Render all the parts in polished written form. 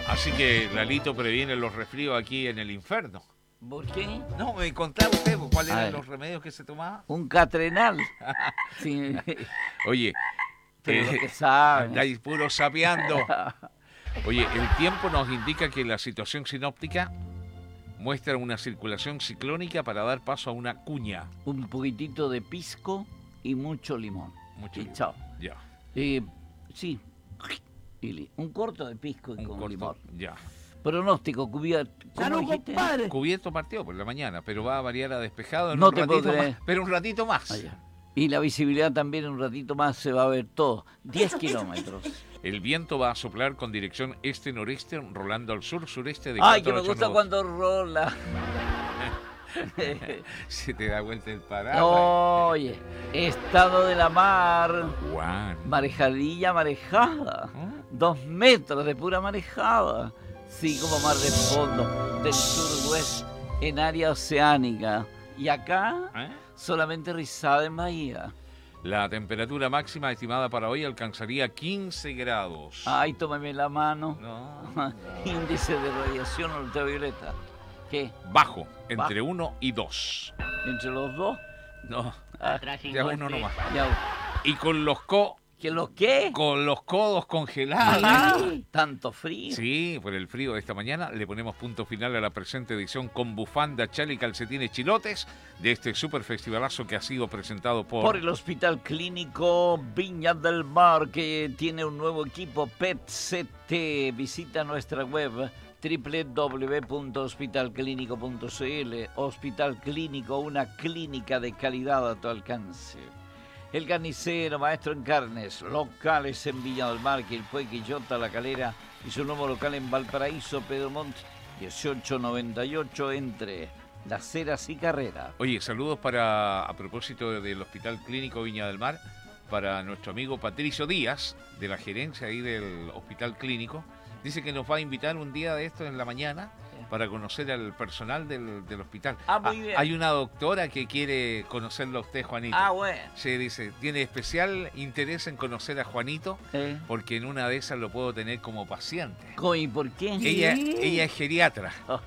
Así que Lalito previene los resfríos aquí en el infierno. ¿Por qué? No, me contaba usted cuáles A eran ver. los remedios que se tomaba. Un catrenal. Sí. Oye, Pero lo que saben. andáis puro sapeando. Oye, el tiempo nos indica que la situación sinóptica muestra una circulación ciclónica para dar paso a una cuña. Un poquitito de pisco y mucho limón. Mucho Y limón. chao. Ya. Sí. Un corto de pisco y Un con corto, limón. ya. Pronóstico, cubierto. ¿Cómo dijiste? Cubierto partió por la mañana, pero va a variar a despejado en No un te puedo ratito creer. más. Pero un ratito más. Ah, ya. Y la visibilidad también un ratito más se va a ver todo. 10 kilómetros. El viento va a soplar con dirección este-noreste, rolando al sur-sureste de Ay, 4 que a me 8 gusta nudos. cuando rola. Se te da vuelta el paraguas. Oye, estado de la mar. Juan. Marejadilla, marejada. 2 metros de pura marejada. Sí, como mar de fondo del suroeste en área oceánica. Y acá, ¿Eh? solamente rizada en bahía. La temperatura máxima estimada para hoy alcanzaría 15 grados. Ay, tómame la mano. No. Índice de radiación ultravioleta. ¿Qué? Bajo, entre 1 y 2. ¿Entre los dos? No, Ah, ya uno nomás. ya. Y con los ¿Que lo qué? con los codos congelados. Ay, tanto frío. Sí, por el frío de esta mañana le ponemos punto final a la presente edición con bufanda, chal y calcetines chilotes de este super festivalazo que ha sido presentado Por el Hospital Clínico Viña del Mar, que tiene un nuevo equipo PET-CT. Visita nuestra web www.hospitalclínico.cl. Hospital Clínico, una clínica de calidad a tu alcance. El Carnicero, maestro en carnes, locales en Viña del Mar, Quilpué, Quillota, La Calera y su nuevo local en Valparaíso, Pedro Montt, 1898, entre Las Heras y Carrera. Oye, saludos a propósito del Hospital Clínico Viña del Mar, para nuestro amigo Patricio Díaz, de la gerencia ahí del Hospital Clínico. Dice que nos va a invitar un día de esto en la mañana para conocer al personal del hospital. Muy bien. Hay una doctora que quiere conocerlo a usted, Juanito. Bueno. Sí, dice, tiene especial interés en conocer a Juanito, porque en una de esas lo puedo tener como paciente. ¿Y por qué? Ella es geriatra. Oh.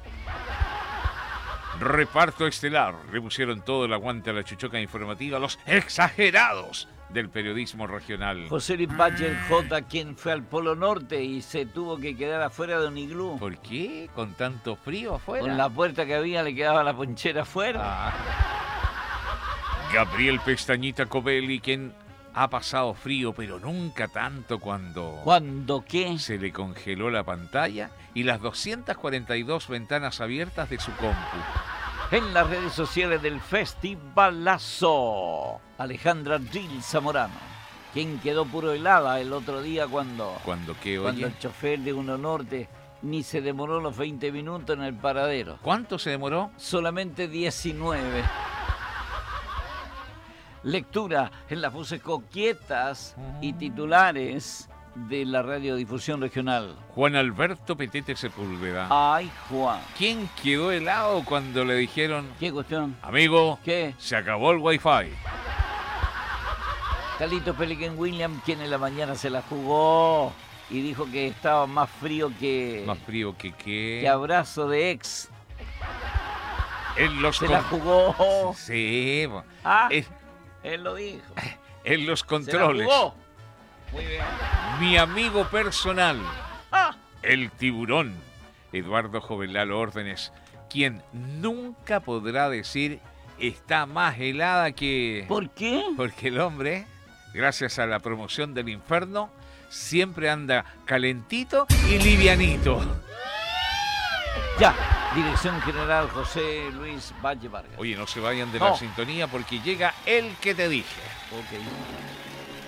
Reparto estelar. Le pusieron todo el aguante a la chuchoca informativa, los exagerados del periodismo regional. José Luis Bacher J, quien fue al Polo Norte y se tuvo que quedar afuera de un iglú. ¿Por qué? ¿Con tanto frío afuera? Con la puerta que había le quedaba la ponchera afuera. Gabriel Pestañita Covelli, quien ha pasado frío, pero nunca tanto cuando... ¿Cuándo qué? Se le congeló la pantalla y las 242 ventanas abiertas de su compu. En las redes sociales del Festivalazo, Alejandra Gil Zamorano, quien quedó puro helada el otro día cuando qué, oye? Cuando el chofer de Uno Norte ni se demoró los 20 minutos en el paradero. ¿Cuánto se demoró? Solamente 19. Lectura en las voces coquietas y titulares de la radiodifusión regional. Juan Alberto Petete Sepúlveda. Ay, Juan. ¿Quién quedó helado cuando le dijeron... ¿Qué cuestión? Amigo, ¿qué? Se acabó el wifi. Carlitos Pelican William, quien en la mañana se la jugó y dijo que estaba más frío que... Más frío que qué. Que abrazo de ex. Se la jugó. Sí. Él lo dijo. En los controles. Se la jugó. Muy bien. Mi amigo personal, el tiburón, Eduardo Jovelal Órdenes, quien nunca podrá decir está más helada que... ¿Por qué? Porque el hombre, gracias a la promoción del infierno, siempre anda calentito y livianito. Ya, Dirección General José Luis Valle Vargas. Oye, no se vayan de la sintonía porque llega el que te dije. Ok.